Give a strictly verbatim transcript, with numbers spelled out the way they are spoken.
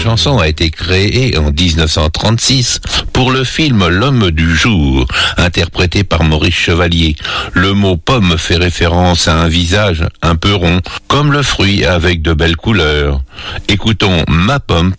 chanson a été créée en dix-neuf cent trente-six pour le film L'Homme du jour, interprété par Maurice Chevalier. Le mot pomme fait référence à un visage un peu rond, comme le fruit avec de belles couleurs. Écoutons Ma Pomme